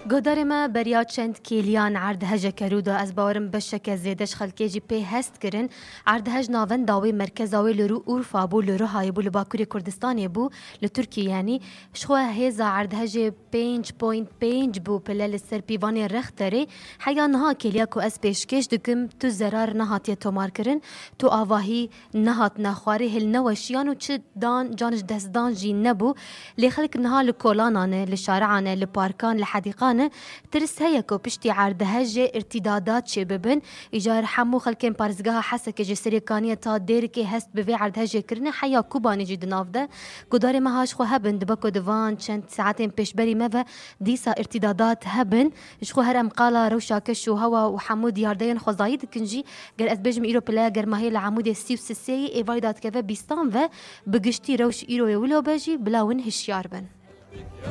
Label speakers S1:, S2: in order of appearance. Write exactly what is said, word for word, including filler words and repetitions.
S1: گودار ما بریا چند کلیان عرض هج کرودا از باورم بشک زیدش خلکی جی پی هست کرن عرض هج ناون داوی مرکز آوی لرو اورفا بو لرو های بو لباکوری کردستانی بو لترکیه یعنی شخوه هزا عرض هج پنج پوینت پنج بو پلل سر پیوانی رختره حیا نها کلیا کو اس پیشکش دکم تو زرار نهاتی تومار کرن تو آواهی نهات نخواری هل نوشیان و چه دان جانش دستدان جی نبو لی خلک نها لکولانانه لشارعانه لپارکان لحدیقان ترس هيا كو بشتي عرض هجة ارتدادات شي ببن إيجار حمو خلكين بارزقها حسك جسري كانية تا ديركي هست بفي عرض هجة كرنا حيا كوباني جي دنافده قداري ما هاش خو هبن دبكو دفان چند ساعتين بيشبري مفا ديسا ارتدادات هبن شخو هرم قالا روشا كشو هوا وحمود ياردين خو زايد كنجي قال أثبجم إيرو بلا قر ما هي العمود السيو سسي إيفايدات كفا بيستان و بقشتي روش إيرو يولو باجي بلا ون هشيار بن